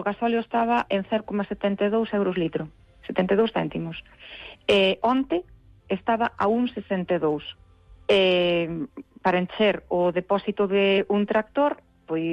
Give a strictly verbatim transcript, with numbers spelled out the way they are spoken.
gasóleo estaba en cero coma setenta e dous euros litro, setenta e dous céntimos. Eh, onte estaba a un sesenta e dous. Eh, para encher o depósito de un tractor